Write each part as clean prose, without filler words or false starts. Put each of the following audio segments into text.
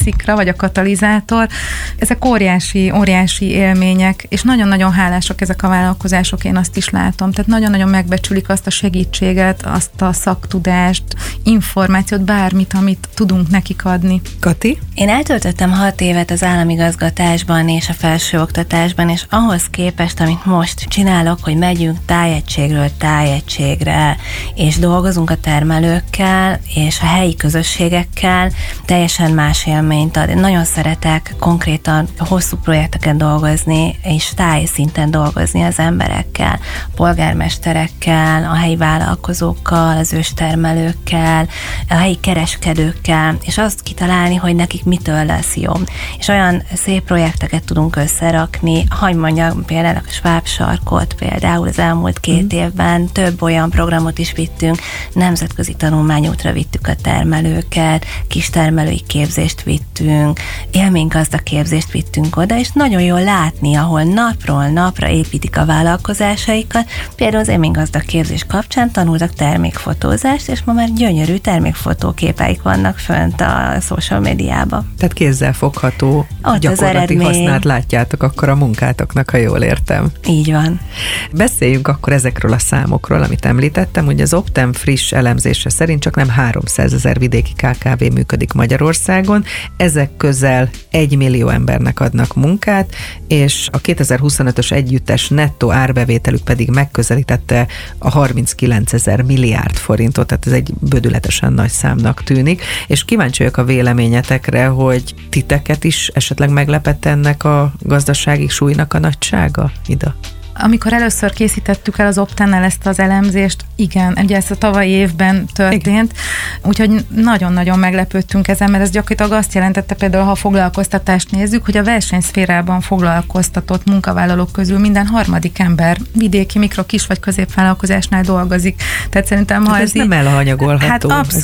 szikra, vagy a katalizátor. Ezek óriási élmények, és nagyon-nagyon hálásak ezek a vállalkozások, én azt is látom. Tehát nagyon-nagyon megbecsülik azt a segítséget, azt a szaktudást, információt, bármit, amit tudunk nekik adni. Kati? Én eltöltöttem 6 évet az államigazgatásban és a felsőoktatásban, és ahhoz képest, amit most csinálok, hogy megyünk tájegységről tájegységre, és dolgozunk a termelőkkel, és a helyi közösségekkel, teljesen más élményt ad. Én nagyon szeretek konkrétan hosszú projekteken dolgozni, és tájszinten dolgozni az emberekkel, a polgármesterekkel, a helyi vállalkozókkal, az őstermelőkkel, a helyi kereskedőkkel, és azt kitalálni, hogy nekik mitől lesz jó. És olyan szép projekteket tudunk összerakni, hagy mondjam például a Schwab-sarkot, például az elmúlt 2 évben több olyan programot is vittünk, nemzetközi tanulmányútra vittük a termelőket, kistermelői képzést vittünk, élménygazda képzést vittünk oda, és nagyon jól látni, ahol napról napra építik a vállalkozásaikat. Például az élménygazda képzés kapcsán tanultak termékfotózást, és ma már gyönyörű termékfotóképeik vannak fönt a social médiában. Tehát kézzel fogható, gyakorlati hasznát látjátok akkor a munkátoknak, ha jól értem. Így van. Beszéljünk akkor ezekről a számokról, amit említettem, hogy az Optem friss elemzése szerint csak nem 300 000 vidéki KKV működik Magyarországon, ezek közel 1 millió embernek adnak munkát, és a 2025-ös együttes nettó árbevételük pedig megközelítette a 39 000 milliárd forintot, tehát ez egy bődületesen nagy számnak tűnik, és kíváncsi vagyok a véleményetekre, hogy titeket is esetleg meglepett ennek a gazdasági súlynak a nagysága, Ida? Amikor először készítettük el az Optennel ezt az elemzést, igen, ugye ez a tavalyi évben történt, úgyhogy nagyon-nagyon meglepődtünk ezen, mert ez gyakorlatilag azt jelentette például, ha a foglalkoztatást nézzük, hogy a versenyszférában foglalkoztatott munkavállalók közül minden harmadik ember vidéki, mikro, kis vagy középvállalkozásnál dolgozik. Tehát szerintem, ha ez nem elhanyagolható. Hát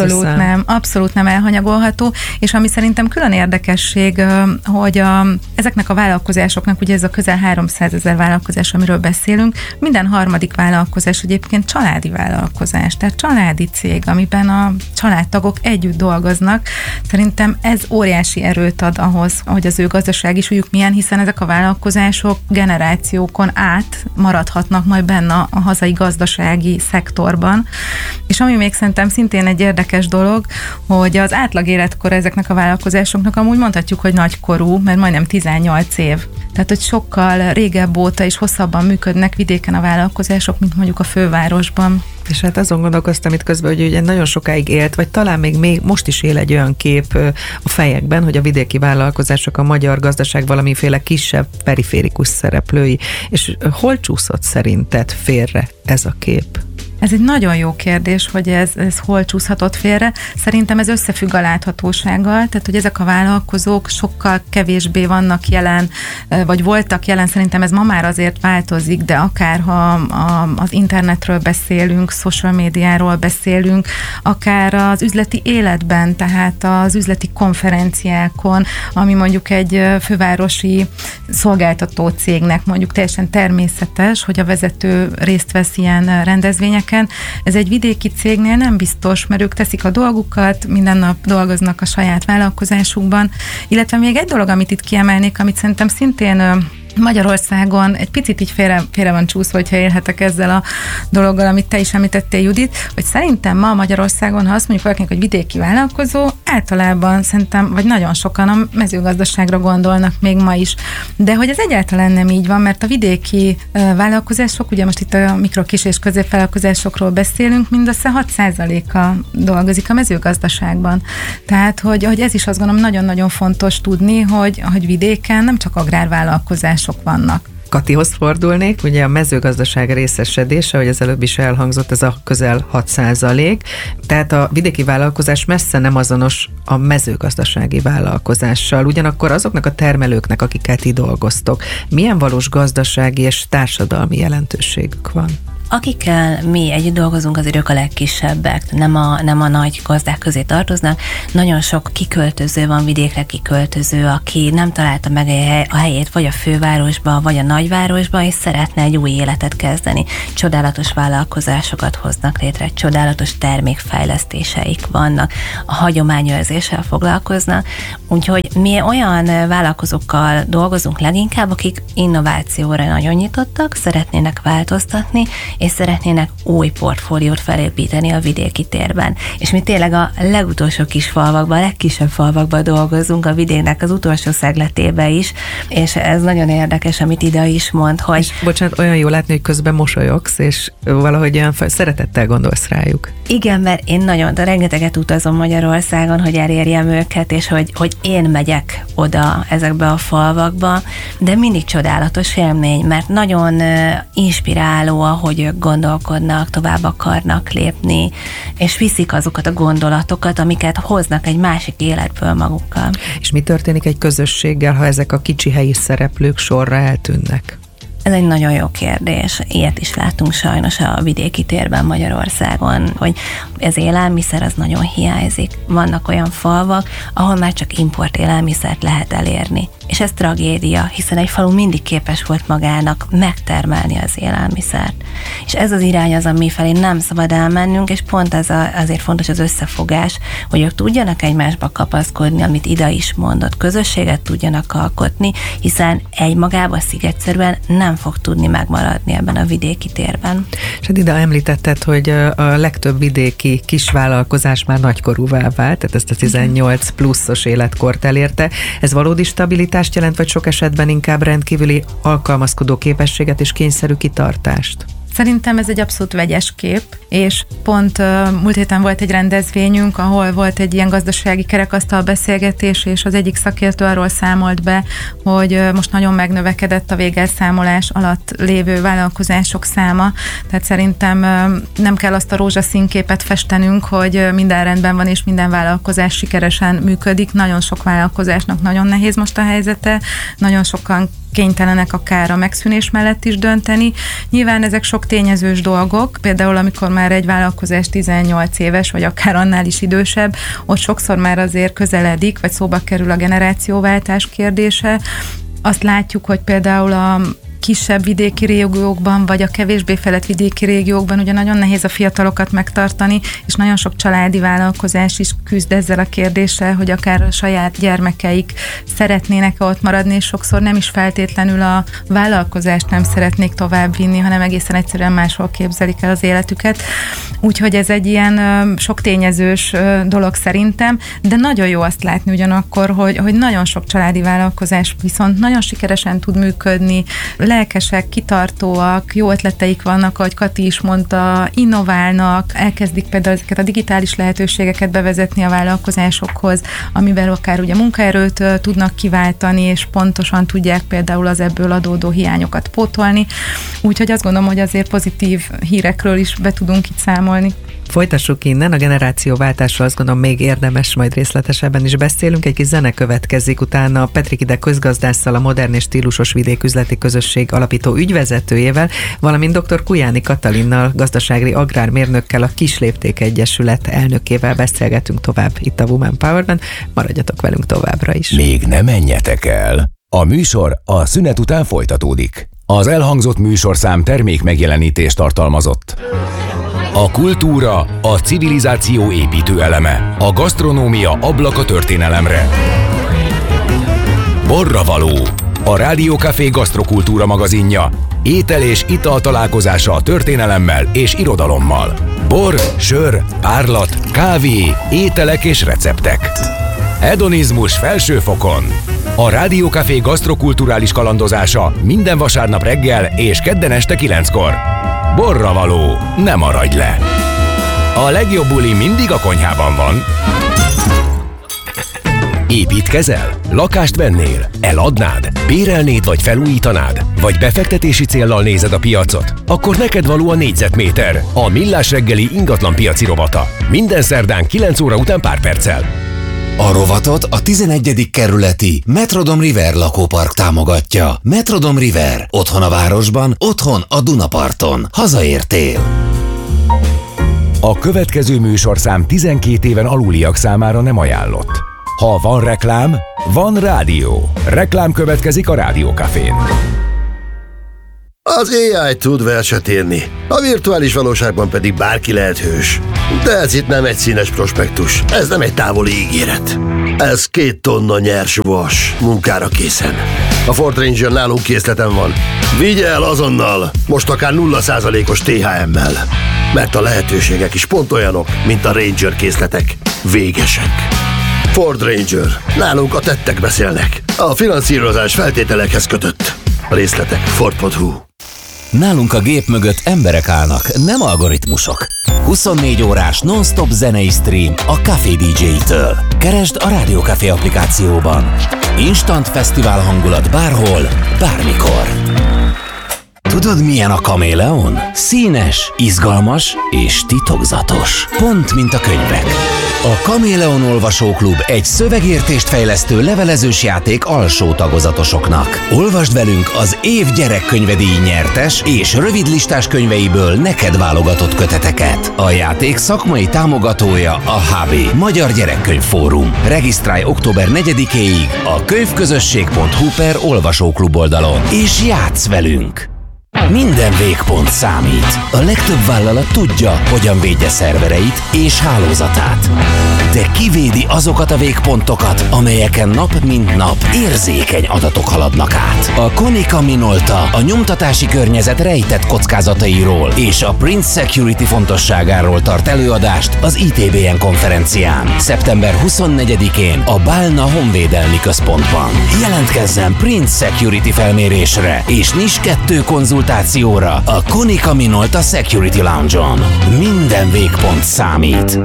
abszolút nem elhanyagolható, és ami szerintem külön érdekesség, hogy ezeknek a vállalkozásoknak, ugye ez a közel 300 000 vállalkozás, amiről beszélünk, minden harmadik vállalkozás egyébként családi vállalkozás, tehát családi cég, amiben a családtagok együtt dolgoznak. Szerintem ez óriási erőt ad ahhoz, hogy az ő gazdasági súlyuk milyen, hiszen ezek a vállalkozások generációkon át maradhatnak majd benne a hazai gazdasági szektorban. És ami még szerintem szintén egy érdekes dolog, hogy az átlag életkor ezeknek a vállalkozásoknak amúgy mondhatjuk, hogy nagykorú, mert majdnem 18 év. Tehát, hogy sokkal régebb óta és hosszabban működnek vidéken a vállalkozások, mint mondjuk a fővárosban. És hát azon gondolkoztam itt közben, hogy ugye nagyon sokáig élt, vagy talán még most is él egy olyan kép a fejekben, hogy a vidéki vállalkozások a magyar gazdaság valamiféle kisebb periférikus szereplői. És hol csúszott szerinted félre ez a kép? Ez egy nagyon jó kérdés, hogy ez hol csúszhatott félre. Szerintem ez összefügg a láthatósággal, tehát hogy ezek a vállalkozók sokkal kevésbé vannak jelen, vagy voltak jelen, szerintem ez ma már azért változik, de akár ha az internetről beszélünk, social médiáról beszélünk, akár az üzleti életben, tehát az üzleti konferenciákon, ami mondjuk egy fővárosi szolgáltató cégnek mondjuk teljesen természetes, hogy a vezető részt vesz ilyen rendezvényeken. Ez egy vidéki cégnél nem biztos, mert ők teszik a dolgukat, minden nap dolgoznak a saját vállalkozásukban, illetve még egy dolog, amit itt kiemelnék, amit szerintem szintén Magyarországon egy picit így félre van csúszva, hogyha élhetek ezzel a dologgal, amit te is említettél, Judit, hogy szerintem ma Magyarországon, ha azt mondjuk valakinek, hogy vidéki vállalkozó, általában szerintem, vagy nagyon sokan a mezőgazdaságra gondolnak még ma is. De hogy ez egyáltalán nem így van, mert a vidéki vállalkozások, ugye most itt a mikro, kis és középvállalkozásokról beszélünk, mindössze 6%-a dolgozik a mezőgazdaságban. Tehát, hogy ez is azt gondolom nagyon-nagyon fontos tudni, hogy vidéken nem csak agrárvállalkozás vannak. Katihoz fordulnék, ugye a mezőgazdaság részesedése, ahogy az előbb is elhangzott, ez a közel 6%, tehát a vidéki vállalkozás messze nem azonos a mezőgazdasági vállalkozással, ugyanakkor azoknak a termelőknek, akiket ti dolgoztok, milyen valós gazdasági és társadalmi jelentőségük van? akikkel mi együtt dolgozunk, azért ők a legkisebbek, nem a nagy gazdák közé tartoznak. Nagyon sok kiköltöző van, vidékre kiköltöző, aki nem találta meg a helyét vagy a fővárosba, vagy a nagyvárosba, és szeretne egy új életet kezdeni. Csodálatos vállalkozásokat hoznak létre, csodálatos termékfejlesztéseik vannak, a hagyományőrzéssel foglalkoznak, úgyhogy mi olyan vállalkozókkal dolgozunk leginkább, akik innovációra nagyon nyitottak, szeretnének változtatni, és szeretnének új portfóliót felépíteni a vidéki térben. És mi tényleg a legutolsó kis falvakban, a legkisebb falvakban dolgozunk, a vidéknek az utolsó szegletébe is, és ez nagyon érdekes, amit Ida is mond, hogy... És bocsánat, olyan jó látni, hogy közben mosolyogsz, és valahogy olyan szeretettel gondolsz rájuk. Igen, mert én de rengeteget utazom Magyarországon, hogy elérjem őket, és hogy én megyek oda ezekbe a falvakba, de mindig csodálatos élmény, mert nagyon inspiráló, ahogy ők gondolkodnak, tovább akarnak lépni, és viszik azokat a gondolatokat, amiket hoznak egy másik életből magukkal. És mi történik egy közösséggel, ha ezek a kicsi helyi szereplők sorra eltűnnek? Ez egy nagyon jó kérdés. Ilyet is látunk sajnos a vidéki térben Magyarországon, hogy az élelmiszer az nagyon hiányzik. Vannak olyan falvak, ahol már csak import élelmiszert lehet elérni. És ez tragédia, hiszen egy falu mindig képes volt magának megtermelni az élelmiszert. És ez az irány az, ami felé nem szabad elmennünk, és pont azért fontos az összefogás, hogy ők tudjanak egymásba kapaszkodni, amit Ida is mondott, közösséget tudjanak alkotni, hiszen egymagában szigetszerűen nem fog tudni megmaradni ebben a vidéki térben. És Ida említetted, hogy a legtöbb vidéki kisvállalkozás már nagykorúvá vált, tehát ezt a 18 pluszos életkort elérte. Ez valódi stabilitást jelent, vagy sok esetben inkább rendkívüli alkalmazkodó képességet és kényszerű kitartást? Szerintem ez egy abszolút vegyes kép, és pont múlt héten volt egy rendezvényünk, ahol volt egy ilyen gazdasági kerekasztal beszélgetés, és az egyik szakértő arról számolt be, hogy most nagyon megnövekedett a végelszámolás alatt lévő vállalkozások száma, tehát szerintem nem kell azt a rózsaszínképet festenünk, hogy minden rendben van, és minden vállalkozás sikeresen működik. Nagyon sok vállalkozásnak nagyon nehéz most a helyzete, nagyon sokan kénytelenek akár a megszűnés mellett is dönteni. Nyilván ezek sok tényezős dolgok, például amikor már egy vállalkozás 18 éves, vagy akár annál is idősebb, ott sokszor már azért közeledik, vagy szóba kerül a generációváltás kérdése. Azt látjuk, hogy például a kisebb vidéki régiókban, vagy a kevésbé fejlett vidéki régiókban ugye nagyon nehéz a fiatalokat megtartani, és nagyon sok családi vállalkozás is küzd ezzel a kérdéssel, hogy akár a saját gyermekeik szeretnének ott maradni, és sokszor nem is feltétlenül a vállalkozást nem szeretnék továbbvinni, hanem egészen egyszerűen máshol képzelik el az életüket. Úgyhogy ez egy ilyen sok tényezős dolog szerintem, de nagyon jó azt látni ugyanakkor, hogy nagyon sok családi vállalkozás viszont nagyon sikeresen tud működni, lelkesek, kitartóak, jó ötleteik vannak, ahogy Kati is mondta, innoválnak, elkezdik például ezeket a digitális lehetőségeket bevezetni a vállalkozásokhoz, amivel akár ugye munkaerőt tudnak kiváltani, és pontosan tudják például az ebből adódó hiányokat pótolni. Úgyhogy azt gondolom, hogy azért pozitív hírekről is be tudunk itt számolni. Folytassuk innen, a generációváltásról azt gondolom még érdemes, majd részletesebben is beszélünk. Egy kis zene következik, utána Petrik Ida közgazdásszal, a Modern és Stílusos Vidéküzleti Közösség alapító ügyvezetőjével, valamint dr. Kujáni Katalinnal, gazdasági agrármérnökkel, a Kislépték Egyesület elnökével beszélgetünk tovább itt a Woman Power-ben. Maradjatok velünk továbbra is. Még ne menjetek el! A műsor a szünet után folytatódik. Az elhangzott műsorszám termék megjelenítést tartalmazott. A kultúra a civilizáció építő eleme, a gasztronómia ablak a történelemre. Borravaló, a Rádiókafé gasztrokultúra magazinja, étel és ital találkozása a történelemmel és irodalommal. Bor, sör, párlat, kávé, ételek és receptek. Hedonizmus felső fokon. A Rádiókafé gasztrokulturális kalandozása minden vasárnap reggel és kedden este 9-kor. Borravaló, ne maradj le! A legjobb buli mindig a konyhában van. Építkezel? Lakást vennél? Eladnád? Bérelnéd vagy felújítanád? Vagy befektetési céllal nézed a piacot? Akkor neked való a négyzetméter, a Millás reggeli ingatlan piaci rovata. Minden szerdán 9 óra után pár perccel. A rovatot a 11. kerületi Metrodom River lakópark támogatja. Metrodom River. Otthon a városban, otthon a Dunaparton. Hazaértél. A következő műsorszám 12 éven aluliak számára nem ajánlott. Ha van reklám, van rádió. Reklám következik a Rádiókafén. Az AI tud verset írni, a virtuális valóságban pedig bárki lehet hős. De ez itt nem egy színes prospektus, ez nem egy távoli ígéret. Ez 2 tonna nyers vas, munkára készen. A Ford Ranger nálunk készleten van. Vigye el azonnal, most akár 0%-os THM-mel. Mert a lehetőségek is pont olyanok, mint a Ranger készletek. Végesek. Ford Ranger. Nálunk a tettek beszélnek. A finanszírozás feltételekhez kötött. A részletek Ford.hu. Nálunk a gép mögött emberek állnak, nem algoritmusok. 24 órás non-stop zenei stream a Café DJ-től. Keresd a Rádiókafé applikációban. Instant fesztivál hangulat bárhol, bármikor. Tudod, milyen a kaméleon? Színes, izgalmas és titokzatos. Pont, mint a könyvek. A Kaméleon Olvasóklub egy szövegértést fejlesztő levelezős játék alsó tagozatosoknak. Olvasd velünk az év gyerekkönyvedíj nyertes és rövidlistás könyveiből neked válogatott köteteket. A játék szakmai támogatója a HB, Magyar Gyerekkönyvfórum. Regisztrálj október 4-éig a könyvközösség.hu/olvasóklub oldalon, és játsz velünk! Minden végpont számít. A legtöbb vállalat tudja, hogyan védje szervereit és hálózatát. De kivédi azokat a végpontokat, amelyeken nap mint nap érzékeny adatok haladnak át. A Konica Minolta a nyomtatási környezet rejtett kockázatairól és a Print Security fontosságáról tart előadást az ITBN konferencián. Szeptember 24-én a Bálna Honvédelmi Központban. Jelentkezzen Print Security felmérésre és NIS 2 konzultációra a Konica Minolta Security Lounge-on. Minden végpont számít.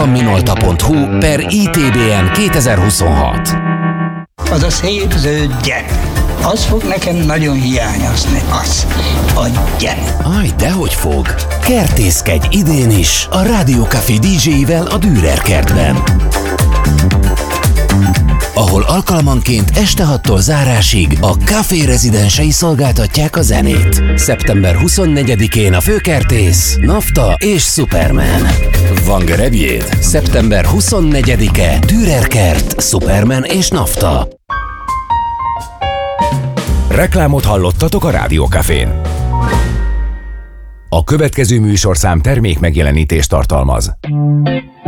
konicaminolta.hu/ITBN 2026. Az a szép zöld gyep. Az fog nekem nagyon hiányozni. Az. A gyep. Aj, dehogy fog. Kertészkedj idén is a Rádiókafé DJ-vel a Dürer kertben, ahol alkalmanként este 6-tól zárásig a Café rezidensei szolgáltatják a zenét. Szeptember 24-én a főkertész, Nafta és Superman. Van gerebjéd? Szeptember 24-e, Dürer kert, Superman és Nafta. Reklámot hallottatok a Rádiókafén. A következő műsorszám termék megjelenítést tartalmaz.